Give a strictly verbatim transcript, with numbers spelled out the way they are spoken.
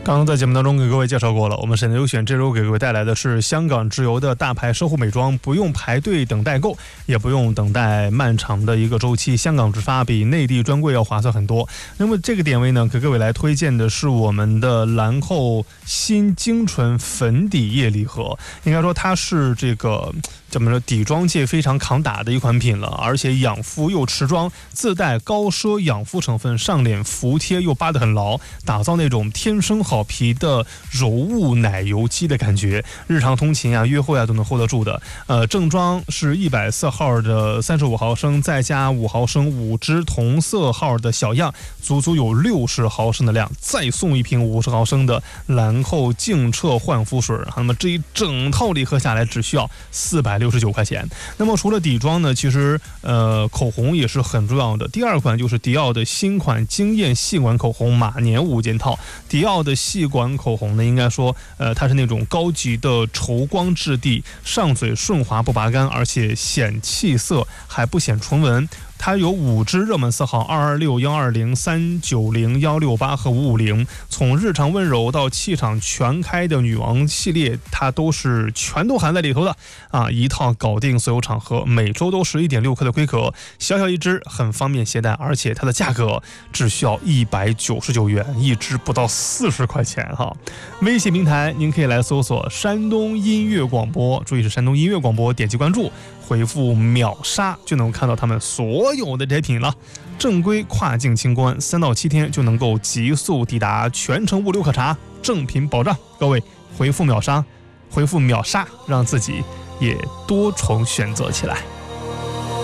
刚刚在节目当中给各位介绍过了，我们沈优选这周给各位带来的是香港直邮的大牌奢护美妆，不用排队等代购，也不用等待漫长的一个周期，香港直发比内地专柜要划算很多。那么这个点位呢，给各位来推荐的是我们的兰蔻新精纯粉底液礼盒，应该说它是这个怎么说底妆界非常抗打的一款品了，而且养肤又持妆，自带高奢养肤成分，上脸服帖又扒得很牢，打造那种天生好皮的柔雾奶油肌的感觉，日常通勤啊、约会啊都能 hold 得住的。呃，正装是一百四号的三十五毫升，再加五毫升五支同色号的小样，足足有六十毫升的量，再送一瓶五十毫升的兰蔻净澈焕肤水。那么这一整套礼盒下来只需要四百六十九块钱。那么除了底妆呢，其实呃口红也是很重要的。第二款就是迪奥的新款惊艳细管口红马年五件套。迪奥的细管口红呢，应该说呃它是那种高级的稠光质地，上嘴顺滑不拔干，而且显气色还不显唇纹。它有五支热门色号二二六、一二零、三九零、一六八和五五零，从日常温柔到气场全开的女王系列，它都是全都含在里头的啊！一套搞定所有场合，每周都是 一点六克的规格，小小一支，很方便携带，而且它的价格只需要一百九十九元，一支不到四十块钱哈。微信平台您可以来搜索山东音乐广播，注意是山东音乐广播，点击关注，回复秒杀就能看到他们所有的这些品了。正规跨境清关，三到七天就能够急速抵达，全程物流可查，正品保障。各位回复秒杀，回复秒杀，让自己也多重选择起来。